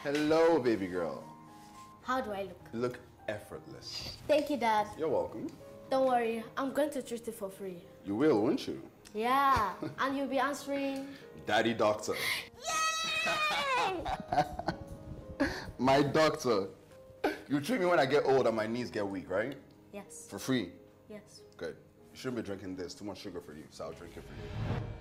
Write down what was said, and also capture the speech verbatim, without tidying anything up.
Hello, baby girl. How do I look? You look effortless. Thank you, Dad. You're welcome. Don't worry, I'm going to treat it for free. You will, won't you? Yeah, and you'll be answering... Daddy Doctor. Yay! My doctor. You treat me when I get old and my knees get weak, right? Yes. For free? Yes. Good. You shouldn't be drinking this. Too much sugar for you, so I'll drink it for you.